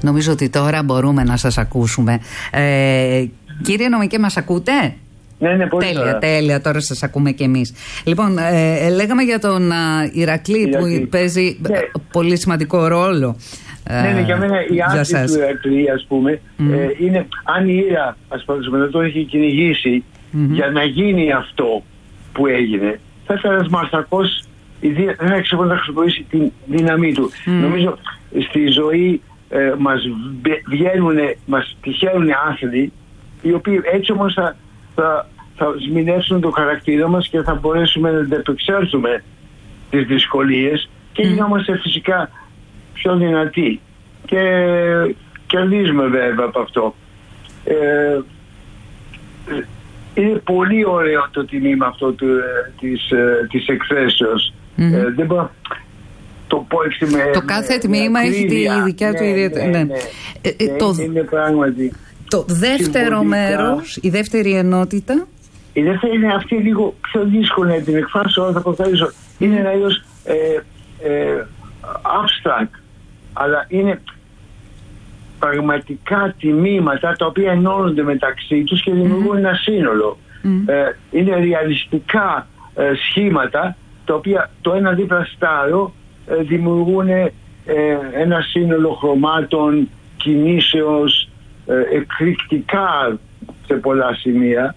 Νομίζω ότι τώρα μπορούμε να σας ακούσουμε. Κύριε νομικέ, μας ακούτε? Ναι, πολύ τέλεια, τώρα σας ακούμε κι εμείς. Λοιπόν, λέγαμε για τον Ηρακλή που παίζει πολύ σημαντικό ρόλο. Ναι, για μένα η άρση του Ηρακλή, ας πούμε, είναι, αν η Ήρα, ας πούμε, το έχει κυνηγήσει για να γίνει αυτό που έγινε, θα ήταν ένας μαστακός, δεν θα ξέρω να χρησιμοποιήσει τη δύναμή του. Νομίζω στη ζωή μας βγαίνουν, μας τυχαίνουν άνθρωποι, οι οποίοι έτσι όμως θα σμηνεύσουν το χαρακτήρα μας και θα μπορέσουμε να ανταπεξέλθουμε τις δυσκολίες και γινόμαστε φυσικά πιο δυνατοί και κερδίζουμε βέβαια από αυτό. Είναι πολύ ωραίο το τιμήμα αυτό της εκθέσεως. Δεν μπορώ το πω το κάθε τμήμα έχει τη δικιά του ιδιαίτερη. Είναι πράγματι. Το δεύτερο μέρος, η δεύτερη ενότητα. Η δεύτερη είναι αυτή λίγο πιο δύσκολη να την εκφράσω, θα προκαλέσω. Είναι ένα είδος abstract, αλλά είναι πραγματικά τμήματα τα οποία ενώνονται μεταξύ τους και δημιουργούν ένα σύνολο. Είναι ρεαλιστικά σχήματα τα οποία το ένα δίπλα στο άλλο δημιουργούν ένα σύνολο χρωμάτων, κινήσεως, εκρηκτικά σε πολλά σημεία,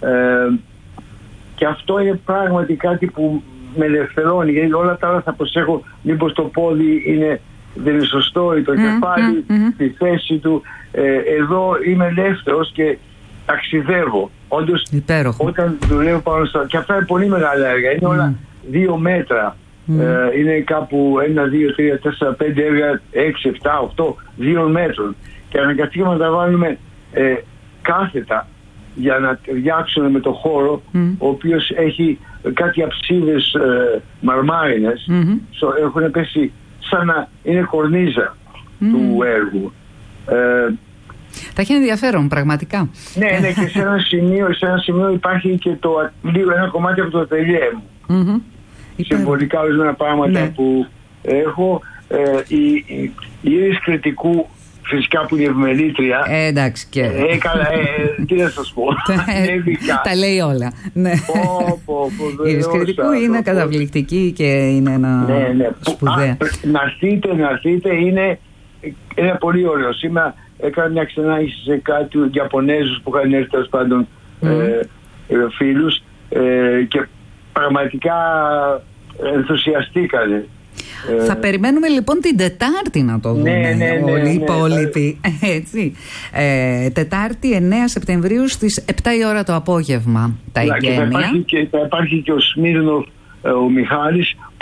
και αυτό είναι πράγματι κάτι που με ελευθερώνει, γιατί όλα τα άλλα θα προσέχω μήπως το πόδι δεν είναι σωστό ή το κεφάλι στη θέση του. Εδώ είμαι ελεύθερος και ταξιδεύω. Όντως, όταν δουλεύω πάνω στο... και αυτά είναι πολύ μεγάλα έργα, είναι όλα 2 μέτρα. Είναι κάπου 1, 2, 3, 4, 5 έργα, 6, 7, 8, 2 μέτρων. Και αναγκαστήκαμε να τα βάλουμε κάθετα για να ταιριάξουν με το χώρο, ο οποίος έχει κάτι αψίδες μαρμάρινες, έχουν πέσει σαν να είναι κορνίζα του έργου. Θα έχει ενδιαφέρον πραγματικά. Ναι, και σε ένα σημείο υπάρχει και ένα κομμάτι από το ατελιέ μου. Συμβολικά ορισμένα πράγματα που έχω. Η Ήρης Κρητικού, φυσικά που είναι ευμελήτρια. Εντάξει και... τι να σας πω. Τα λέει όλα. Η Ήρης Κρητικού είναι καταπληκτική και είναι ένα σπουδαίο. Να έρθετε, είναι πολύ ωραίο. Σήμερα έκανα μια ξενάγηση σε κάτι Ιαπωνέζους που είχαν έρθει τέλος πάντων φίλους και πραγματικά ενθουσιαστήκανε. Θα περιμένουμε λοιπόν την Τετάρτη να το δούμε όλοι οι υπόλοιποι. Τετάρτη 9 Σεπτεμβρίου στις 7 η ώρα το απόγευμα τα εγγένεια. Και θα υπάρχει και ο Σμύρνοφ ο Μιχάλης